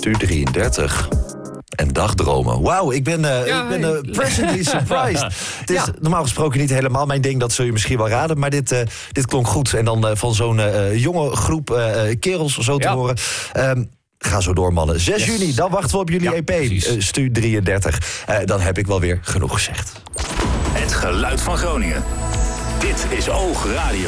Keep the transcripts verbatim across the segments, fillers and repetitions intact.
Stu drieëndertig. En dagdromen. Wauw, ik ben, uh, ja, ik ben uh, pleasantly surprised. Het is ja. normaal gesproken niet helemaal mijn ding, dat zul je misschien wel raden. Maar dit, uh, dit klonk goed. En dan uh, van zo'n uh, jonge groep uh, kerels zo te ja. horen. Um, Ga zo door, mannen. zes juni, dan wachten we op jullie ja, E P. Uh, Stu drieëndertig. Uh, dan heb ik wel weer genoeg gezegd. Het geluid van Groningen. Dit is Oog Radio.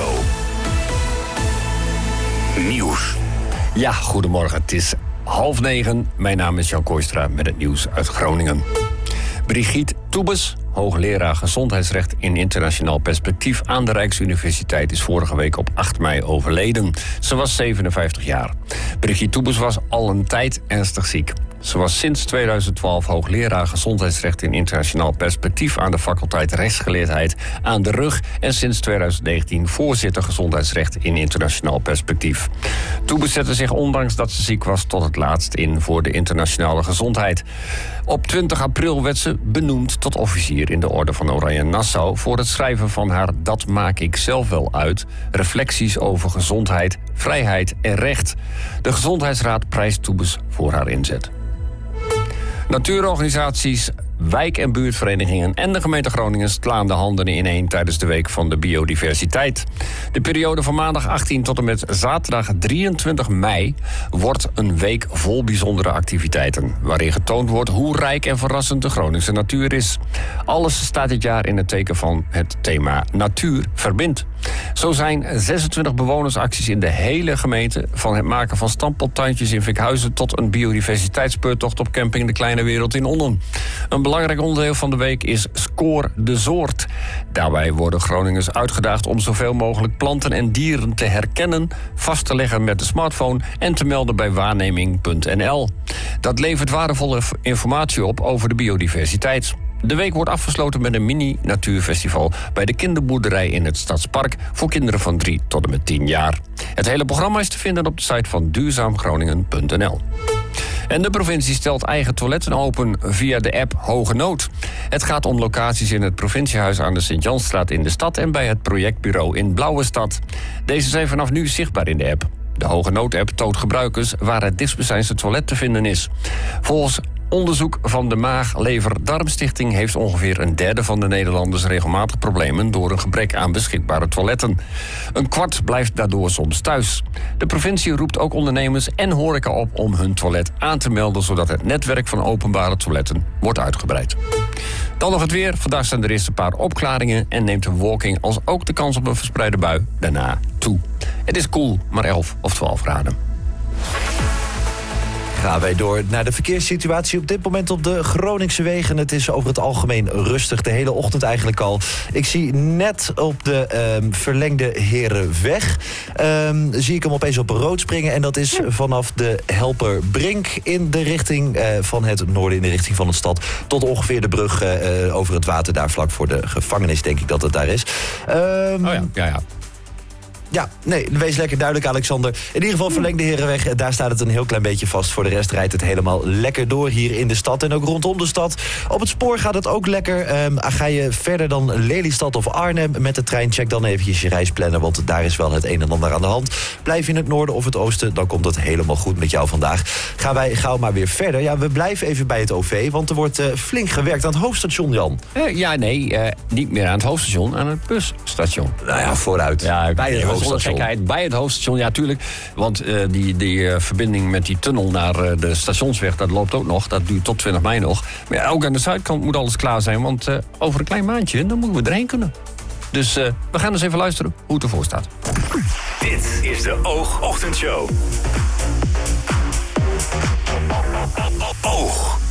Nieuws. Ja, goedemorgen. Het is half negen. Mijn naam is Jan Kooistra met het nieuws uit Groningen. Brigitte Toebes, hoogleraar gezondheidsrecht in internationaal perspectief aan de Rijksuniversiteit, is vorige week op acht mei overleden. Ze was zevenenvijftig jaar. Brigitte Toebes was al een tijd ernstig ziek. Ze was sinds tweeduizend twaalf hoogleraar gezondheidsrecht in internationaal perspectief aan de faculteit rechtsgeleerdheid aan de Rug en sinds tweeduizend negentien voorzitter gezondheidsrecht in internationaal perspectief. Toebes zette zich ondanks dat ze ziek was tot het laatst in voor de internationale gezondheid. Op twintig april werd ze benoemd tot officier in de Orde van Oranje Nassau voor het schrijven van haar Dat maak ik zelf wel uit, reflecties over gezondheid, vrijheid en recht. De Gezondheidsraad prijst Toebes voor haar inzet. Natuurorganisaties, wijk- en buurtverenigingen en de gemeente Groningen slaan de handen ineen tijdens de week van de biodiversiteit. De periode van maandag achttien tot en met zaterdag drieëntwintig mei wordt een week vol bijzondere activiteiten, waarin getoond wordt hoe rijk en verrassend de Groningse natuur is. Alles staat dit jaar in het teken van het thema Natuur verbindt. Zo zijn zesentwintig bewonersacties in de hele gemeente, van het maken van stamppeltuintjes in Vinkhuizen tot een biodiversiteitsspeurtocht op camping De Kleine Wereld in Onnen. Een belangrijk onderdeel van de week is Score de Soort. Daarbij worden Groningers uitgedaagd om zoveel mogelijk planten en dieren te herkennen, vast te leggen met de smartphone en te melden bij waarneming punt n l. Dat levert waardevolle informatie op over de biodiversiteit. De week wordt afgesloten met een mini-natuurfestival bij de kinderboerderij in het Stadspark voor kinderen van drie tot en met tien jaar. Het hele programma is te vinden op de site van duurzaam groningen punt n l. En de provincie stelt eigen toiletten open via de app Hoge Nood. Het gaat om locaties in het provinciehuis aan de Sint-Jansstraat in de stad en bij het projectbureau in Blauwestad. Deze zijn vanaf nu zichtbaar in de app. De Hoge Nood-app toont gebruikers waar het dichtstbijzijnde toilet te vinden is. Volgens onderzoek van de Maag-Lever-Darmstichting heeft ongeveer een derde van de Nederlanders regelmatig problemen door een gebrek aan beschikbare toiletten. Een kwart blijft daardoor soms thuis. De provincie roept ook ondernemers en horeca op om hun toilet aan te melden, zodat het netwerk van openbare toiletten wordt uitgebreid. Dan nog het weer. Vandaag zijn er eerst een paar opklaringen en neemt de bewolking als ook de kans op een verspreide bui daarna toe. Het is koel, maar elf of twaalf graden. Gaan wij door naar de verkeerssituatie op dit moment op de Groningse wegen. Het is over het algemeen rustig, de hele ochtend eigenlijk al. Ik zie net op de um, verlengde Herenweg, um, zie ik hem opeens op rood springen. En dat is vanaf de Helperbrink in de richting uh, van het noorden, in de richting van de stad, tot ongeveer de brug uh, over het water, daar vlak voor de gevangenis, denk ik dat het daar is. Um, oh ja, ja, ja. Ja, nee, wees lekker duidelijk, Alexander. In ieder geval verleng de Herenweg. Daar staat het een heel klein beetje vast. Voor de rest rijdt het helemaal lekker door hier in de stad. En ook rondom de stad. Op het spoor gaat het ook lekker. Um, ga je verder dan Lelystad of Arnhem met de trein, check dan eventjes je reisplanner, want daar is wel het een en ander aan de hand. Blijf je in het noorden of het oosten, dan komt het helemaal goed met jou vandaag. Gaan wij gauw maar weer verder. Ja, we blijven even bij het O V, want er wordt uh, flink gewerkt aan het hoofdstation, Jan. Uh, ja, nee, uh, niet meer aan het hoofdstation, aan het busstation. Nou ja, vooruit. Ja, bij het hoofdstation. Gekheid, bij het hoofdstation, ja, tuurlijk. Want uh, die, die uh, verbinding met die tunnel naar uh, de stationsweg, dat loopt ook nog. Dat duurt tot twintig mei nog. Maar ja, ook aan de zuidkant moet alles klaar zijn, want uh, over een klein maandje, dan moeten we erheen kunnen. Dus uh, we gaan eens even luisteren hoe het ervoor staat. Dit is de Oog Ochtendshow. Oog.